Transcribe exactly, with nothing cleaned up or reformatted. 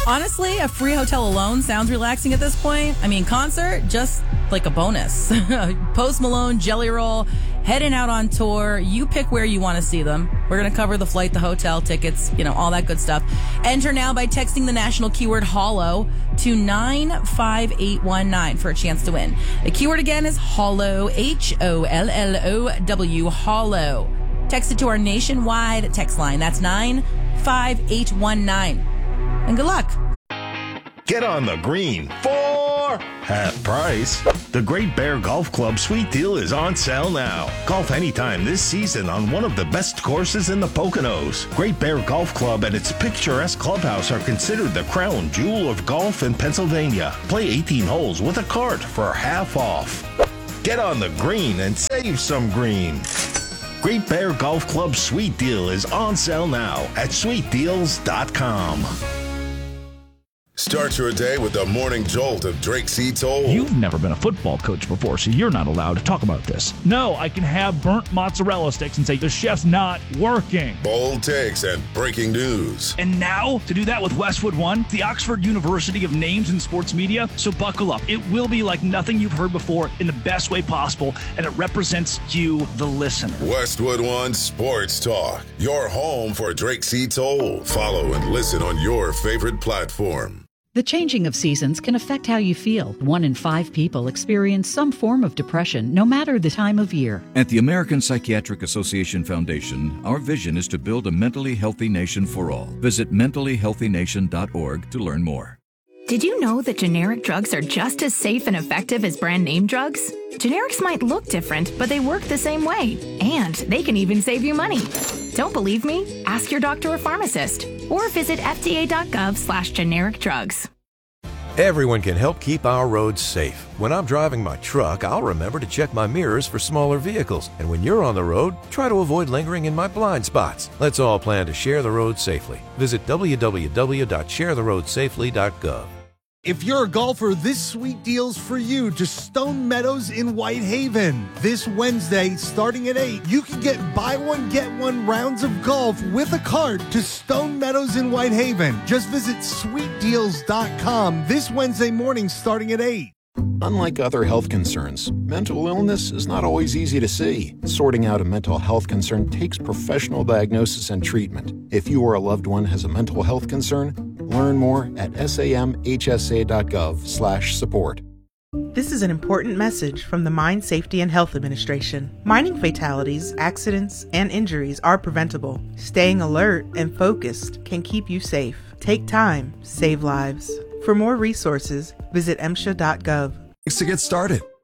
Honestly, a free hotel alone sounds relaxing at this point. I mean, concert, just like a bonus. Post Malone, Jelly Roll, heading out on tour. You pick where you want to see them. We're going to cover the flight, the hotel, tickets, you know, all that good stuff. Enter now by texting the national keyword HOLLOW to nine five eight one nine for a chance to win. The keyword again is HOLLOW, H O L L O W, HOLLOW. Text it to our nationwide text line. That's nine five eight one nine. And good luck. Get on the green for half price. The Great Bear Golf Club Sweet Deal is on sale now. Golf anytime this season on one of the best courses in the Poconos. Great Bear Golf Club and its picturesque clubhouse are considered the crown jewel of golf in Pennsylvania. Play eighteen holes with a cart for half off. Get on the green and save some green. Great Bear Golf Club Sweet Deal is on sale now at sweet deals dot com. Start your day with the morning jolt of Drake C. Toll. You've never been a football coach before, so you're not allowed to talk about this. No, I can have burnt mozzarella sticks and say the chef's not working. Bold takes and breaking news. And now, to do that with Westwood One, the Oxford University of Names in Sports Media. So buckle up. It will be like nothing you've heard before in the best way possible, and it represents you, the listener. Westwood One Sports Talk, your home for Drake C. Toll. Follow and listen on your favorite platform. The changing of seasons can affect how you feel. One in five people experience some form of depression, no matter the time of year. At the American Psychiatric Association Foundation, our vision is to build a mentally healthy nation for all. Visit mentally healthy nation dot org to learn more. Did you know that generic drugs are just as safe and effective as brand name drugs? Generics might look different, but they work the same way. And they can even save you money. Don't believe me? Ask your doctor or pharmacist. Or visit F D A dot gov slash generic drugs. Everyone can help keep our roads safe. When I'm driving my truck, I'll remember to check my mirrors for smaller vehicles. And when you're on the road, try to avoid lingering in my blind spots. Let's all plan to share the road safely. Visit w w w dot share the road safely dot gov. If you're a golfer, this sweet deal's for you to Stone Meadows in Whitehaven. This Wednesday, starting at eight, you can get buy one, get one rounds of golf with a cart to Stone Meadows in Whitehaven. Just visit sweet deals dot com this Wednesday morning starting at eight. Unlike other health concerns, mental illness is not always easy to see. Sorting out a mental health concern takes professional diagnosis and treatment. If you or a loved one has a mental health concern, learn more at samhsa dot gov slash support. This is an important message from the Mine Safety and Health Administration. Mining fatalities, accidents, and injuries are preventable. Staying alert and focused can keep you safe. Take time, save lives. For more resources, visit M S H A dot gov. To get started,